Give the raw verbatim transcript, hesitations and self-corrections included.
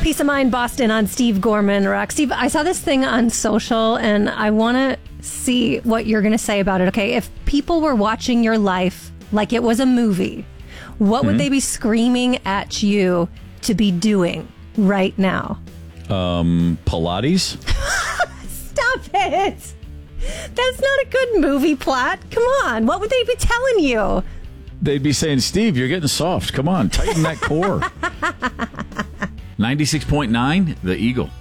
Peace of Mind Boston on Steve Gorman Rock. Steve, I saw this thing on social, and I want to see what you're going to say about it, okay? If people were watching your life like it was a movie, what mm-hmm. would they be screaming at you to be doing right now? Um, Pilates? Stop it! That's not a good movie plot. Come on. What would they be telling you? They'd be saying, Steve, you're getting soft. Come on, tighten that core. ninety-six point nine, The Eagle.